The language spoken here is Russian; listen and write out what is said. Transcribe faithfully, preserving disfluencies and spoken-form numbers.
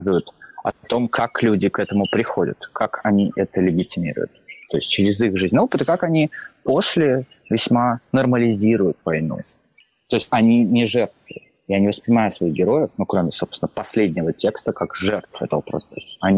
о том, как люди к этому приходят, как они это легитимируют. То есть через их жизненный опыт, и как они после весьма нормализируют войну. То есть они не жертвы. Я не воспринимаю своих героев, ну, кроме, собственно, последнего текста, как жертв этого процесса. Они